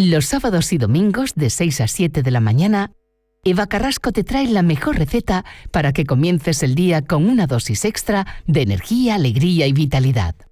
Los sábados y domingos de 6 a 7 de la mañana, Eva Carrasco te trae la mejor receta para que comiences el día con una dosis extra de energía, alegría y vitalidad.